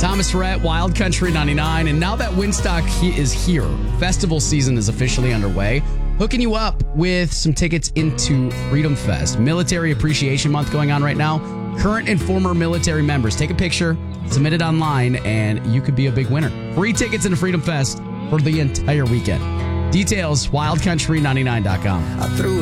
Thomas Rhett, Wild Country 99. And now that Winstock is here, festival season is officially underway. Hooking you up with some tickets into Freedom Fest. Military Appreciation Month going on right now. Current and former military members, take a picture, submit it online, and you could be a big winner. Free tickets into Freedom Fest for the entire weekend. Details, wildcountry99.com.